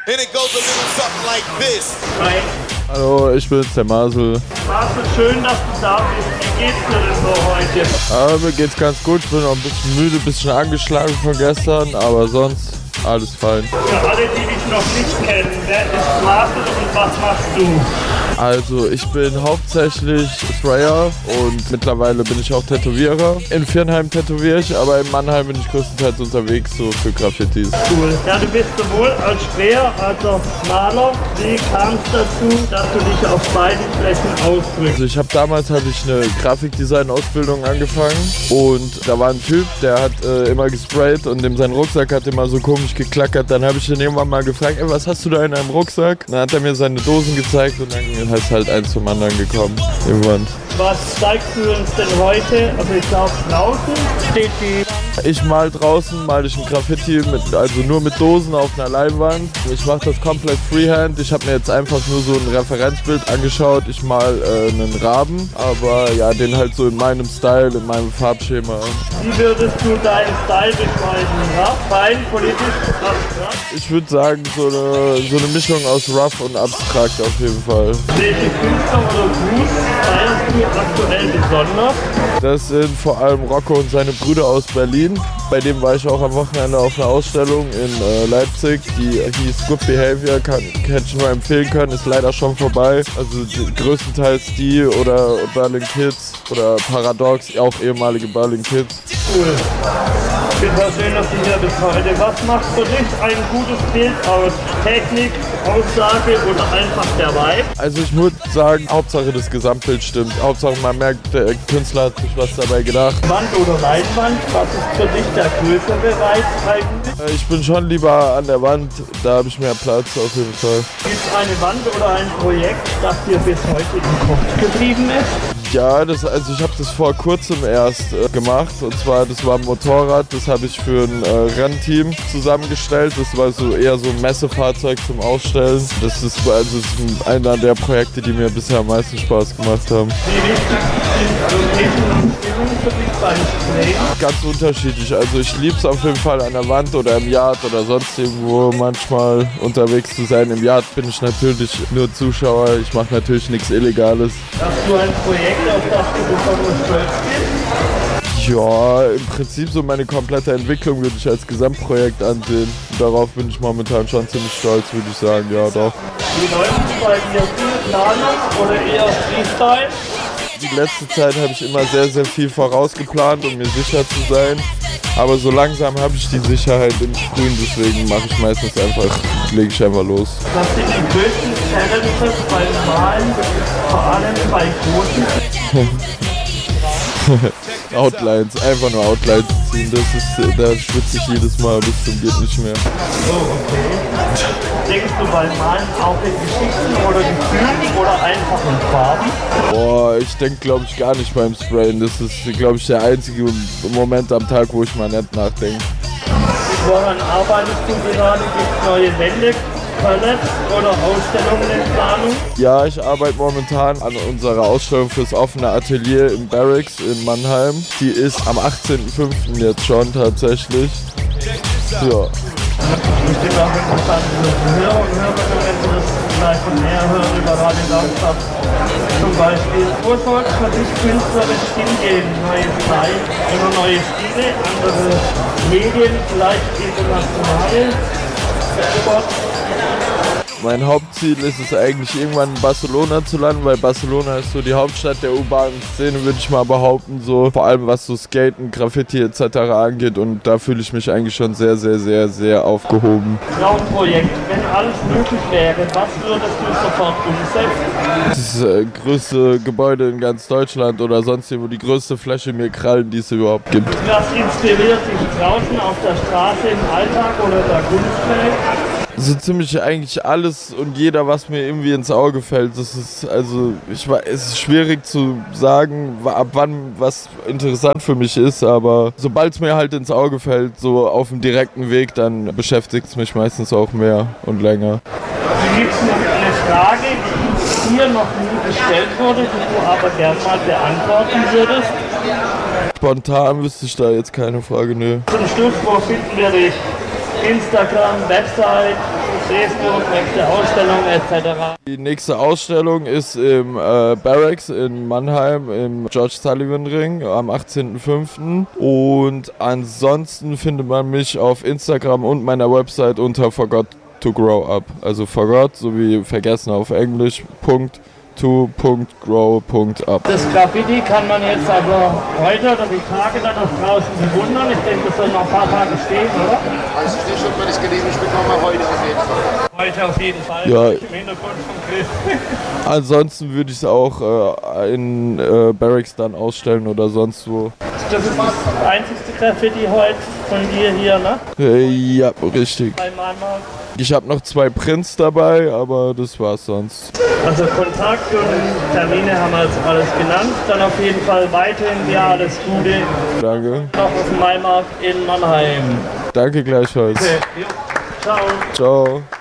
And it goes a little something like this. Hi. Hallo, ich bin's, der Marcel. Marcel, schön, dass du da bist. Wie geht's dir denn so heute? Mir geht's ganz gut. Ich bin noch ein bisschen müde, ein bisschen angeschlagen von gestern, aber sonst alles fein. Für alle, die dich noch nicht kennen, wer ist Marcel und was machst du? Also ich bin hauptsächlich Sprayer und mittlerweile bin ich auch Tätowierer. In Viernheim tätowiere ich, aber in Mannheim bin ich größtenteils unterwegs so für Graffitis. Cool. Ja, du bist sowohl als Sprayer als auch Maler. Wie kam es dazu, dass du dich auf beiden Flächen ausdrückst? Also damals habe ich eine Grafikdesign-Ausbildung angefangen und da war ein Typ, der hat immer gesprayt und sein Rucksack hat immer so komisch geklackert. Dann habe ich ihn irgendwann mal gefragt, ey, was hast du da in deinem Rucksack? Dann hat er mir seine Dosen gezeigt und dann ist halt eins zum anderen gekommen. Irgendwann. Was zeigst du uns denn heute? Also ich glaube draußen steht die... Ich mal draußen, mal ich ein Graffiti, also nur mit Dosen auf einer Leinwand. Ich mache das komplett freehand. Ich habe mir jetzt einfach nur so ein Referenzbild angeschaut. Ich mal einen Raben, aber ja, den halt so in meinem Style, in meinem Farbschema. Wie würdest du deinen Style beschreiben? Rough, fein, politisch, abstrakt? Ich würde sagen, so eine Mischung aus rough und abstrakt auf jeden Fall. Welche Künstler oder Crews feierst du aktuell besonders? Das sind vor allem Rocco und seine Brüder aus Berlin. Bei dem war ich auch am Wochenende auf einer Ausstellung in Leipzig, die hieß Good Behavior, hätte ich nur empfehlen können, ist leider schon vorbei. Also größtenteils die oder Berlin Kids oder Paradox, auch ehemalige Berlin Kids. Cool. Ich finde das schön, dass du hier bist heute. Was macht für dich ein gutes Bild aus? Technik, Aussage oder einfach der Vibe? Also ich würde sagen, Hauptsache das Gesamtbild stimmt. Hauptsache man merkt, der Künstler hat sich was dabei gedacht. Wand oder Leinwand, was ist für dich der größere Reiz eigentlich? Ich bin schon lieber an der Wand, da habe ich mehr Platz auf jeden Fall. Gibt es eine Wand oder ein Projekt, das dir bis heute im Kopf geblieben ist? Ja, ich habe das vor kurzem erst gemacht und zwar, das war ein Motorrad, das habe ich für ein Rennteam zusammengestellt. Das war so eher so ein Messefahrzeug zum Ausstellen. Das ist einer der Projekte, die mir bisher am meisten Spaß gemacht haben. Wie wichtig sind Location und Stimmung für dich beim Sprayen? Ganz unterschiedlich, also ich liebe es auf jeden Fall an der Wand oder im Yard oder sonst irgendwo manchmal unterwegs zu sein. Im Yard bin ich natürlich nur Zuschauer, ich mache natürlich nichts Illegales. Hast du ein Projekt, auf das du besonders stolz bist? Ja, im Prinzip so meine komplette Entwicklung würde ich als Gesamtprojekt ansehen. Darauf bin ich momentan schon ziemlich stolz, würde ich sagen, ja doch. Wie läuft es bei dir? Viel Planung oder eher Freestyle? Die letzte Zeit habe ich immer sehr, sehr viel vorausgeplant, um mir sicher zu sein. Aber so langsam habe ich die Sicherheit im Frühen, deswegen mache ich meistens lege ich einfach los. Was sind die größten Challenges beim Malen, vor allem bei großen? Outlines, einfach nur Outlines ziehen, da schwitze ich jedes Mal bis zum geht nicht mehr. Oh, okay. Denkst du beim Malen auch in Geschichten oder Gefühlen oder einfach in Farben? Boah, ich denke glaube ich gar nicht beim Sprayen. Das ist glaube ich der einzige Moment am Tag, wo ich mal nicht nachdenke. Woran arbeitest du gerade? Gibt es neue Wände, Paletten oder Ausstellungen in Planung? Ja, ich arbeite momentan an unserer Ausstellung fürs offene Atelier im Barracks in Mannheim. Die ist am 18.05. jetzt schon tatsächlich. Ja. Bestimmt auch interessant für Hörer und Hörerinnen, wenn sie das vielleicht von näher hören über Radio Darmstadt zum Beispiel. Wo soll es für dich künstlerisch hingehen? Neue Zeit, immer neue Stile, andere Medien, vielleicht internationale Sport? Mein Hauptziel ist es eigentlich irgendwann in Barcelona zu landen, weil Barcelona ist so die Hauptstadt der urbanen Szene, würde ich mal behaupten, so vor allem was so Skaten, Graffiti etc. angeht und da fühle ich mich eigentlich schon sehr, sehr, sehr, sehr aufgehoben. Traumprojekt, wenn alles möglich wäre, was würdest du sofort umsetzen? Das größte Gebäude in ganz Deutschland oder sonst wo die größte Fläche mir krallen, die es überhaupt gibt. Was inspiriert dich draußen auf der Straße, im Alltag oder der Kunstwelt? So ziemlich eigentlich alles und jeder, was mir irgendwie ins Auge fällt. Das ist es ist schwierig zu sagen, ab wann was interessant für mich ist, aber sobald es mir halt ins Auge fällt, so auf dem direkten Weg, dann beschäftigt es mich meistens auch mehr und länger. Gibt es noch eine Frage, die hier noch nie gestellt wurde, die du aber gerne mal beantworten würdest? Spontan wüsste ich da jetzt keine Frage, nö. Zum Schluss, wo finden wir dich? Instagram, Website, Facebook, nächste Ausstellung etc. Die nächste Ausstellung ist im Barracks in Mannheim im George Sullivan Ring am 18.05. Und ansonsten findet man mich auf Instagram und meiner Website unter Forgot to Grow Up. Also Forgot sowie vergessen auf Englisch .to.grow.up. Das Graffiti kann man jetzt aber heute oder die Tage dann noch draußen bewundern. Ich denke, das soll noch ein paar Tage stehen, oder? Weiß ich nicht, ob man das genehmigt bekommen, heute auf jeden Fall. Heute auf jeden Fall. Ja. Im Hintergrund von Chris. Ansonsten würde ich es auch in Barracks dann ausstellen oder sonst wo. Das ist das einzigste Graffiti heute von dir hier, ne? Ja, richtig. Bei Mannheim. Ich habe noch 2 Prints dabei, aber das war's sonst. Also Kontakt und Termine haben wir jetzt alles genannt. Dann auf jeden Fall weiterhin dir alles Gute. Danke. Noch auf dem Maimarkt in Mannheim. Danke gleichfalls. Okay. Jo. Ciao. Ciao.